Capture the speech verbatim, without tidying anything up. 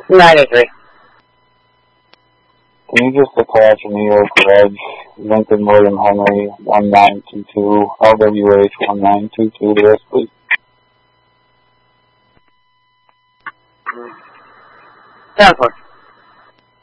ninety-three. Can you just attach a New York Reg, Lincoln William Henry, one nine two two, L W H one nine two two to us, please? ten four.